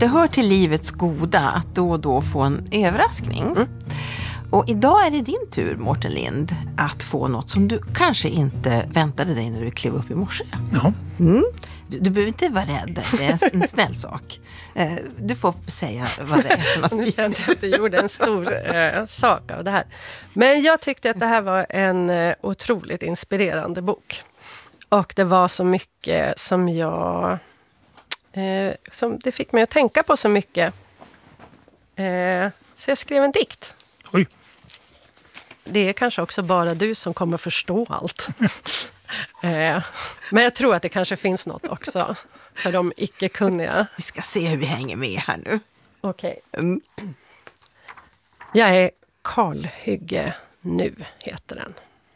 Det hör till livets goda att då och då få en överraskning. Och idag är det din tur, Mårten Lind, att få något som du kanske inte väntade dig när du klev upp i morse. Ja. Du behöver inte vara rädd, det är en snäll sak. Du får säga vad det är för något. Nu kände jag att du gjorde en stor sak av det här. Men jag tyckte att det här var en otroligt inspirerande bok. Och det var så mycket som det fick mig att tänka på så mycket. Så jag skrev en dikt. Oj. Det är kanske också bara du som kommer förstå allt. Men jag tror att det kanske finns något också för de icke-kunniga. Vi ska se hur vi hänger med här nu. Okej. Jag är kalhygge nu, heter den.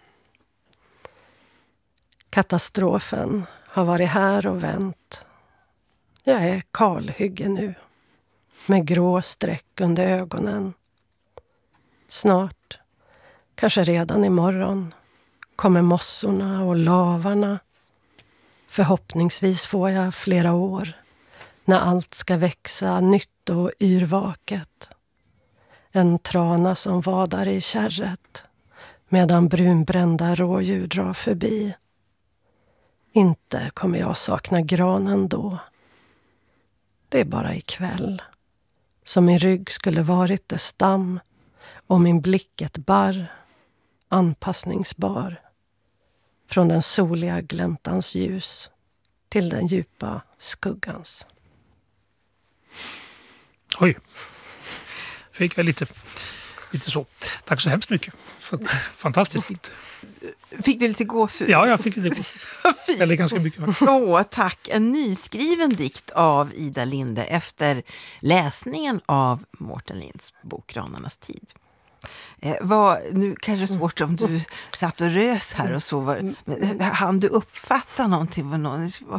Katastrofen har varit här och vänt. Jag är kalhygge nu, med grå streck under ögonen. Snart, kanske redan imorgon, kommer mossorna och lavarna. Förhoppningsvis får jag flera år, när allt ska växa nytt och yrvaket. En trana som vadar i kärret, medan brunbrända rådjur drar förbi. Inte kommer jag sakna granen då. Det är bara ikväll, som min rygg skulle varit dess stam och min blick ett barr, anpassningsbar, från den soliga gläntans ljus till den djupa skuggans. Oj. Fick jag lite så. Tack så hemskt mycket. Fantastiskt fint. Fick du lite gåshud? Ja, jag fick lite gåshud. Eller ganska mycket. Tack. En nyskriven dikt av Ida Linde efter läsningen av Mårten Linds bok Granarnas tid. Nu kanske svårt om du satt och rös här och så. Han du uppfatta någonting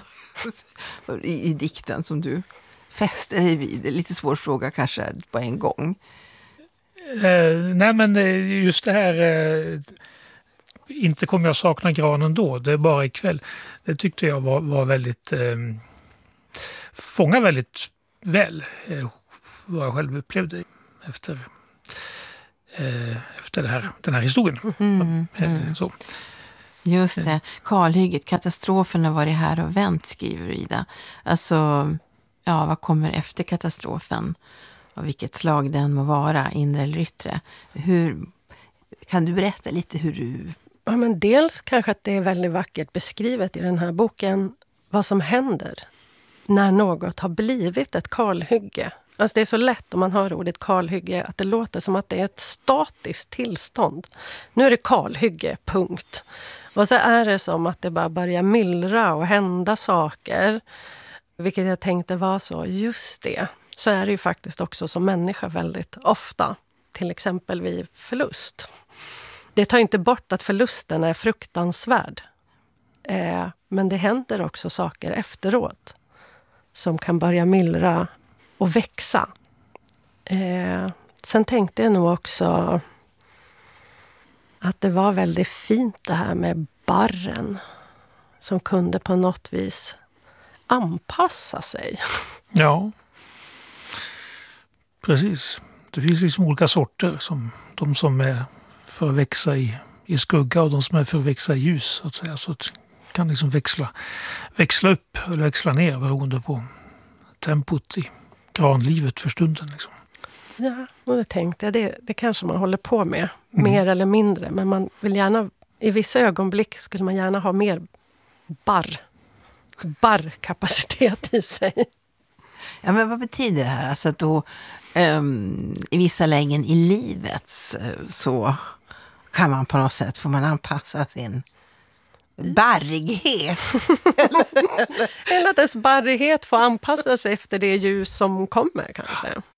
i dikten som du fäster dig vid? Det är lite svår fråga kanske på en gång. Nej, men just det här inte kommer jag sakna granen då, det är bara ikväll. Det tyckte jag var väldigt fångar väldigt väl vad jag själv upplevde efter den här historien. Så. Just det. Kalhygget, katastrofen har varit här och vänt, skriver Ida. Alltså, vad kommer efter katastrofen? Och vilket slag den må vara, inre eller yttre. Kan du berätta lite hur du... Ja, men dels kanske att det är väldigt vackert beskrivet i den här boken vad som händer när något har blivit ett kalhygge. Alltså det är så lätt om man hör ordet kalhygge att det låter som att det är ett statiskt tillstånd. Nu är det kalhygge, punkt. Och så är det som att det bara börjar myllra och hända saker. Vilket jag tänkte var så, just det. Så är det ju faktiskt också som människa väldigt ofta. Till exempel vid förlust. Det tar inte bort att förlusten är fruktansvärd. Men det händer också saker efteråt. Som kan börja myllra och växa. Sen tänkte jag nog också att det var väldigt fint det här med barren. Som kunde på något vis anpassa sig. Ja, precis. Det finns liksom olika sorter. De som är för att växa i skugga och de som är för att växa i ljus. Så att säga. Så att kan liksom växla upp eller växla ner beroende på tempot i granlivet för stunden. Liksom. Ja, och det tänkte jag. Det kanske man håller på med. Mer eller mindre. Men man vill gärna, i vissa ögonblick skulle man gärna ha mer barrkapacitet i sig. Ja, men vad betyder det här? Alltså att då i vissa lägen i livet så kan man på något sätt, får man anpassa sin barrighet. Eller att dess barrighet får anpassa sig efter det ljus som kommer kanske.